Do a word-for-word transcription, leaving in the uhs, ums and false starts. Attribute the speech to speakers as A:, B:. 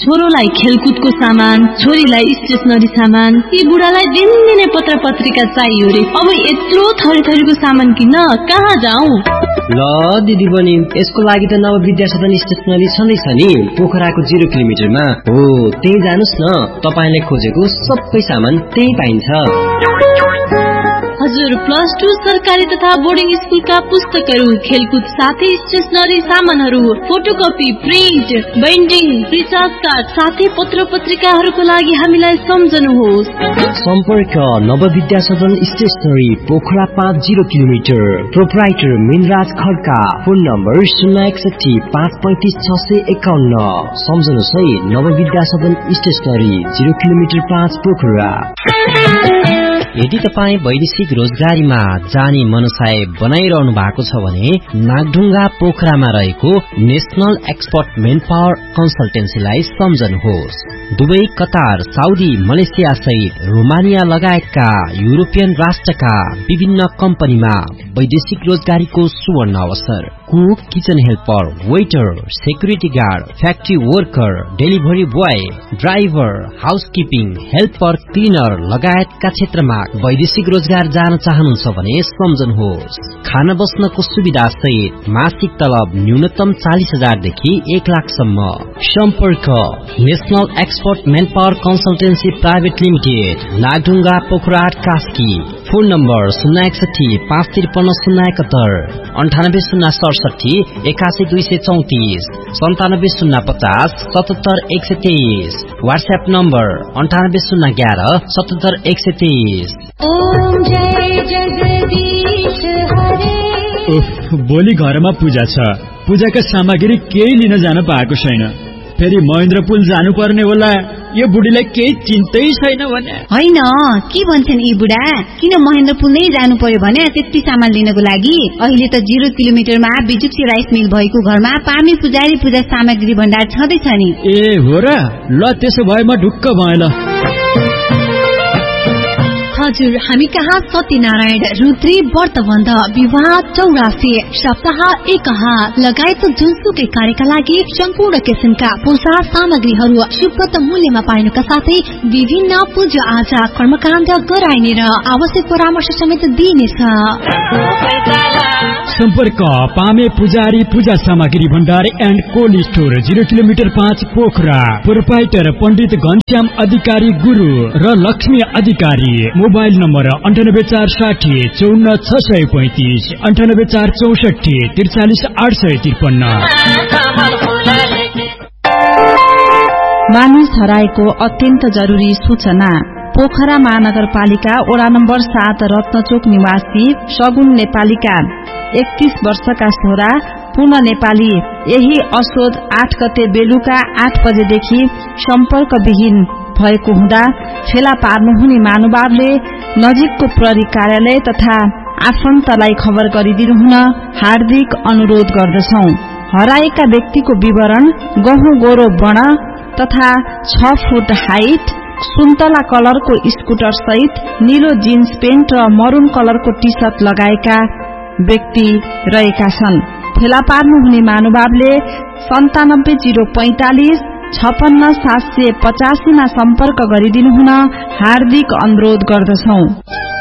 A: छोरोलाई खेलकुदको सामान, छोरीलाई स्टेशनरी सामान, यी बुढालाई दिनदिनै पत्र पत्रिका चाहियो रे। अब यत्रो थरी थरीको सामान किन्न कहाँ जाऊ?
B: ल दिदी बहिनी, यसको लागि त नव विद्या सदन स्टेशनरी छँदैछ नि, पोखराको जिरो किलोमिटरमा हो। त्यही जानुस् न, तपाईले खोजेको सबै सामान त्यही पाइन्छ।
A: हजुर, प्लस टू सरकारी तथा बोर्डिङ स्कुलका पुस्तकहरू, खेलकुद साथै स्टेशनरी सामानहरू, photocopy, print, binding, recharge card साथै पत्र पत्रिकाहरूको लागि हामीलाई सम्झनुहोस्।
B: सम्पर्क नव विद्या सदन स्टेशनरी, पोखरा पाँच zero kilometre, proprietor Minraj Khadka. Phone number शून्य एकसठी पाँच पैंतिस छ सय एकाउन्न। सम्झनुहोस् है, नव विद्या सदन स्टेशनरी, जिरो किलोमिटर पाँच, पोखरा। यदि तपाईँ वैदेशिक रोजगारीमा जाने मनसाय बनाइरहनु भएको छ भने नागढुङ्गा पोखरामा रहेको national expert main power कन्सल्टेन्सीलाई सम्झनुहोस्। Dubai, Qatar, Saudi, Malaysia सहित रोमानिया लगायतका युरोपियन राष्ट्रका विभिन्न कम्पनीमा वैदेशिक रोजगारीको सुवर्ण अवसर। Cook, kitchen helper, waiter, security guard, factory worker, delivery boy, driver, housekeeping, helper, cleaner लगायतका क्षेत्रमा वैदेशिक रोजगार जान चाहनुहुन्छ भने सम्झनुहोस्। खाना बस्नको सुविधा सहित मासिक तलब न्यूनतम चालीस हजार देखि एक लाखसम्म। सम्पर्क national expert main power consultancy private limited, Nagdhunga, Pokhara, Kaski. Phone number शून्य एकसठी पाँच त्रिपन्न शून्य एकहत्तर, अन्ठानब्बे शून्य सडसठी एकासी दुई सय चौतिस, सन्तानब्बे शून्य पचास सतहत्तर एक सय तेइस। व्हाट्सएप नम्बर अन्ठानब्बे शून्य ग्यारह सतहत्तर एक सय तेइस।
C: ओम जय जगदीश हरे।
D: भोलि घरमा पूजा छ, पूजाका सामग्री केही लिन जान पाएको छैन। फेरि महेन्द्रपुल जानु पर्ने होला। यो बुढीलाई केही चिन्तै छैन भने
E: होइन। के भन्छन् यी बुढा, किन महेन्द्रपुल नै जानु पर्यो भने त्यति सामान लिनको लागि? अहिले त जिरो किलोमिटरमा बिजुक्सी राइस मिल भएको घरमा पामी पुजारी पूजा सामग्री भण्डार छँदैछ नि।
D: ए हो र, ल त्यसो भए म ढुक्क भएँ ल।
F: हजुर, हामी कहाँ सत्यनारायण, रुद्री, व्रतबन्ध, विवाह, चौरासी, सप्ताह एकहा लगायत जुनसुकै कार्यका लागि सम्पूर्ण किसिमका पूजा सामग्रीहरू सुपथ मूल्यमा पाइनुका साथै विभिन्न पूजा आजा कर्मकाण्ड गराइने र आवश्यक परामर्श समेत दिइनेछ।
D: सम्पर्क पामे पुजारी पूजा सामग्री भण्डार and cold store, zero kilometre पाँच, पोखरा। प्रोपाइटर पण्डित घनश्याम अधिकारी गुरु र लक्ष्मी अधिकारी। मोबाइल नम्बर अन्ठानब्बे चार साठी चौन्न छ सय पैंतिस, अन्ठानब्बे चार चौसठी त्रिचालिस आठ सय त्रिपन्न।
G: मानिस हराएको अत्यन्त जरुरी सूचना। पोखरा महानगरपालिका वडा नम्बर सात रत्नचोक निवासी सगुन नेपालीका एकतीस वर्षका छोरा पूर्ण नेपाली यही असोज आठ गते बेलुका आठ बजेदेखि सम्पर्कविहीन भएको हुँदा फेला पार्नुहुने महानुभावले नजिकको प्रहरी कार्यालय तथा आफन्तलाई खबर गरिदिनु हुन हार्दिक अनुरोध गर्दछौ। हराएका व्यक्तिको विवरण गहुँ गोरो वर्ण तथा छ फुट हाइट, सुन्तला कलरको स्कुटर सहित नीलो जीन्स पेन्ट र मरून कलरको टी सर्ट लगाएका व्यक्ति रहेका छन्। फेला पार्नुहुने महानुभावले सन्तानब्बे जिरो पैंतालिस छपन्न सात सय पचासीमा सम्पर्क गरिदिनु हुन हार्दिक अनुरोध गर्दछौ।